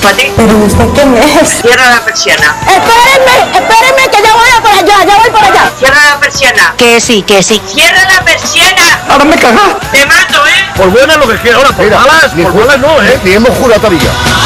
para ti. ¿Pero usted quién es? Cierra la persiana. Espérenme, que ya voy por allá. Cierra la persiana. Que sí. Cierra la persiana. Ahora me cagas. Te mato, ¿eh? Por buena lo que quiera, ahora por malas no, Ni hemos jurado todavía.